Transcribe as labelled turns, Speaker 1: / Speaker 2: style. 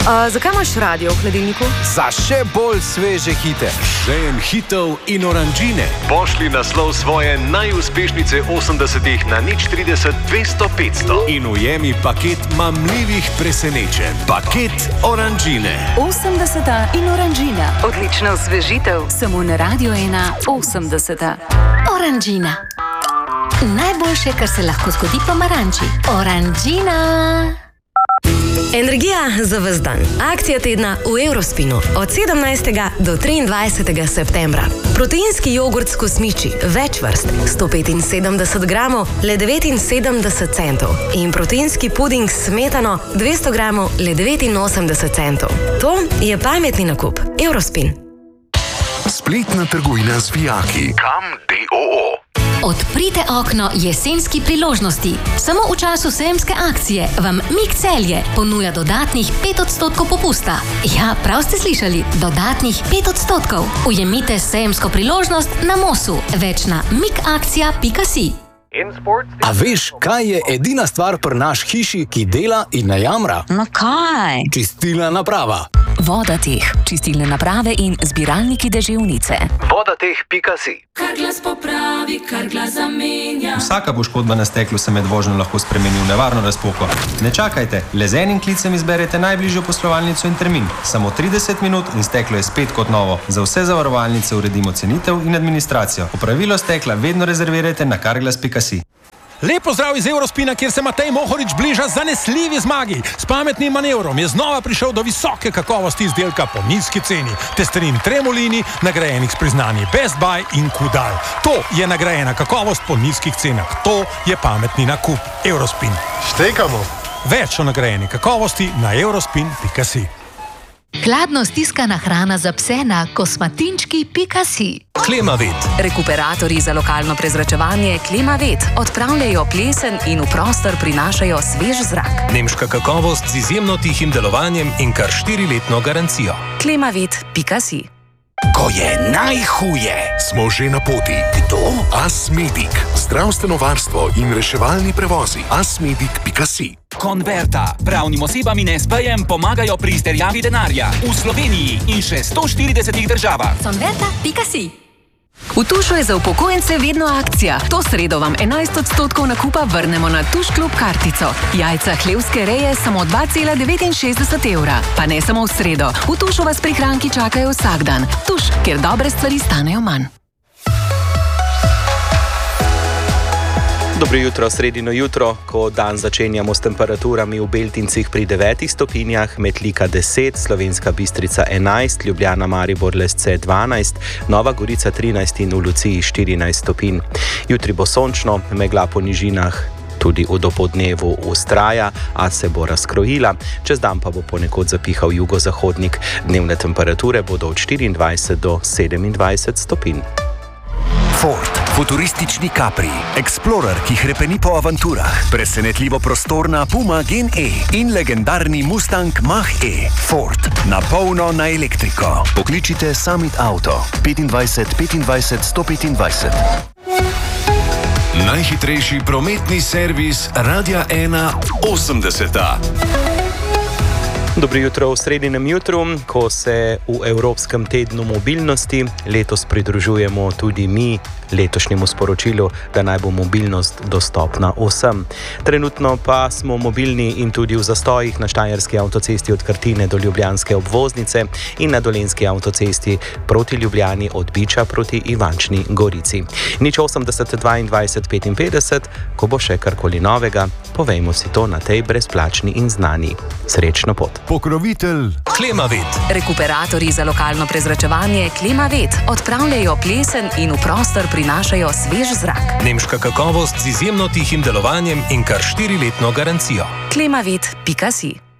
Speaker 1: Zakaj imaš radio v hladilniku?
Speaker 2: Za še bolj sveže hite.
Speaker 3: Žejem hitov in oranžine.
Speaker 4: Pošli naslov svoje najuspešnejše 80-ih na 030 200 500.
Speaker 3: In ujemi paket mamljivih presenečenj. Paket oranžine.
Speaker 5: 80 in oranžina. Odlična osvežitev. Samo na Radio 1 80.
Speaker 6: Oranžina. Najboljše, kar se lahko zgodi pomaranči. Oranžina.
Speaker 1: Energija za ves dan. Akcija tedna v Eurospinu od 17. do 23. septembra. Proteinski jogurt s kosmiči, več vrst, 175 gramov, le 79 centov. In proteinski puding s smetano, 200 gramov, le 89 centov. To je pametni nakup. Eurospin.
Speaker 7: Spletna trgovina z vijaki. Kam.do.
Speaker 6: Odprite okno jesenski priložnosti. Samo v času sejemske akcije vam Mik Celje ponuja dodatnih 5% popusta. Ja, prav ste slišali, dodatnih 5%. Ujemite sejemsko priložnost na Mosu. Več na mikakcija.si.
Speaker 8: A veš, kaj je edina stvar pri naš hiši, ki dela in ne jamra?
Speaker 5: No kaj?
Speaker 8: Čistilna naprava.
Speaker 5: Vodateh, čistilne naprave in zbiralniki deževnice.
Speaker 4: Vodateh.si.
Speaker 9: Kar glas popravi, kar glas zamenja.
Speaker 10: Vsaka poškodba na steklu se med vožnjo lahko spremeni v nevarno razpoko. Ne čakajte, le z enim klicem izberete najbližjo poslovalnico in termin. Samo 30 minut in steklo je spet kot novo. Za vse zavarovalnice uredimo cenitev in administracijo. Opravilo stekla vedno rezervirajte na karglas.si.
Speaker 11: Lepo zdrav iz Eurospina, kjer se Matej Mohorič bliža zanesljivi zmagi. S pametnim manevrom je znova prišel do visoke kakovosti izdelka po nizki ceni. Testerin Tremolini, nagrajenih s priznanji Best Buy in Kudal. To je nagrajena kakovost po nizkih cenah. To je pametni nakup. Eurospin.
Speaker 12: Štekamo.
Speaker 11: Več o nagrajeni kakovosti na eurospin.si.
Speaker 6: Hladno stiskana hrana za pse na kosmatinčki.si.
Speaker 3: Klimavet.
Speaker 5: Rekuperatorji za lokalno prezračevanje Klimavet odpravljajo plesen in v prostor prinašajo svež zrak.
Speaker 3: Nemška kakovost z izjemno tihim delovanjem in kar 4-letno garancijo.
Speaker 5: Klimavet.si.
Speaker 7: Ko je najhuje, smo že na poti. Kdo? Asmedic. Zdravstveno varstvo in reševalni prevozi. Asmedic.si.
Speaker 13: Konverta. Pravnim osebam in SP-jem pomagajo pri izterjavi denarja. V Sloveniji in še 140 državah.
Speaker 6: Konverta.si.
Speaker 5: V Tušu je za upokojence vedno akcija. To sredo vam 11% nakupa vrnemo na Tuš Klub kartico. Jajca hlevske reje samo 2,69 evra. Pa ne samo v sredo. V Tušu vas prihranki čakajo vsak dan. Tuš, kjer dobre stvari stanejo manj.
Speaker 14: Dobro jutro, sredino jutro, ko dan začenjamo s temperaturami v Beltincih pri 9 stopinjah, Metlika 10, Slovenska Bistrica 11, Ljubljana Maribor Lesce 12, Nova Gorica 13 in v Luciji 14 stopinj. Jutri bo sončno, megla po nižinah tudi v dopoldnevu vztraja, a se bo razkrojila. Čez dan pa bo ponekod zapihal jugozahodnik. Dnevne temperature bodo od 24 do 27 stopinj.
Speaker 7: Ford, futuristični Capri, Explorer, ki hrepeni po avanturah, presenetljivo prostorna Puma Gen E in legendarni Mustang Mach-E. Ford, na polno na elektriko. Pokličite Summit Auto 25 25 125.
Speaker 3: Najhitrejši prometni servis Radia 1 80.
Speaker 14: Dobro jutro v sredinem jutru, ko se v Evropskem tednu mobilnosti letos pridružujemo tudi mi letošnjemu sporočilu, da naj bo mobilnost dostopna vsem. Trenutno pa smo mobilni in tudi v zastojih na Štajerski avtocesti od Krtine do Ljubljanske obvoznice in na Dolenjski avtocesti proti Ljubljani od Biča proti Ivančni Gorici. 080 22 55, ko bo še karkoli novega, povejmo si to na tej brezplačni in znani. Srečno pot.
Speaker 3: Pokrovitelj Klimavet.
Speaker 5: Rekuperatorji za lokalno prezračevanje Klimavet odpravljajo plesen in v prostor prinašajo svež zrak.
Speaker 3: Nemška kakovost z izjemno tihim delovanjem in kar 4-letno garancijo.
Speaker 5: Klimavet.si.